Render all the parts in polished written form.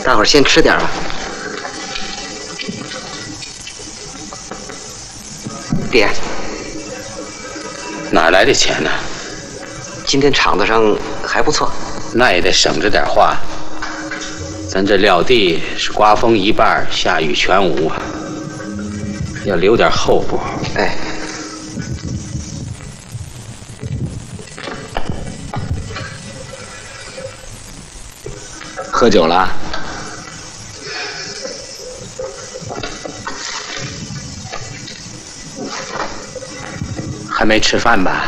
大伙儿先吃点吧。爹， 哪来的钱呢？ 今天场子上还不错， 那也得省着点花。咱这撂地是刮风一半，下雨全无啊，要留点后补。 哎， 喝酒了？还没吃饭吧？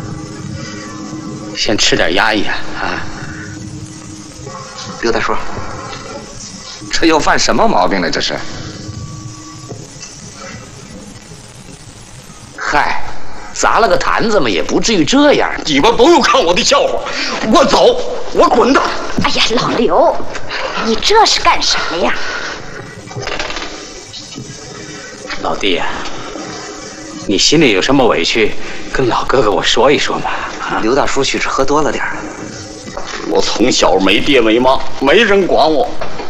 先吃点压抑啊！ 刘大叔， 这又犯什么毛病了？这是？ 嗨，砸了个坛子嘛，也不至于这样。 你们不用看我的笑话，我走，我滚的。 哎呀，老刘，你这是干什么呀？ 老弟呀，你心里有什么委屈，跟老哥哥我说一说嘛。啊， 刘大叔许是喝多了点儿。 我从小没爹没妈，没人管我。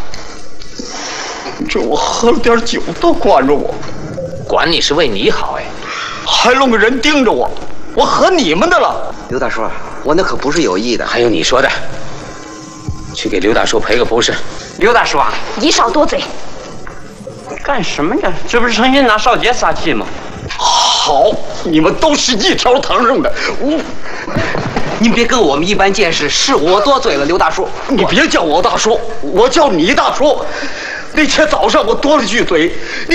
这我喝了点酒都管着我， 管你是为你好哎， 还弄个人盯着我，我和你们的了。 刘大叔，我那可不是有意的。 还有你说的，去给刘大叔赔个不是。 刘大叔啊， 你少多嘴。 干什么呢？这不是成天拿少杰撒气吗？ 好，你们都是一条藤上的。 您别跟我们一般见识，是我多嘴了，刘大叔。 你别叫我大叔，我叫你大叔。那天早上我多了句嘴。